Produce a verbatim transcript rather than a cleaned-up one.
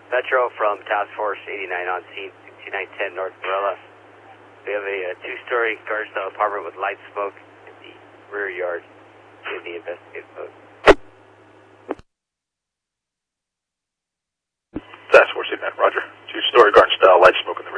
Metro from Task Force eighty-nine on scene, sixty-nine ten North Morella. We have a, a two-story garage-style apartment with light smoke in the rear yard in the investigative mode. Task Force eighty-nine, roger. Two-story garden-style light smoke in the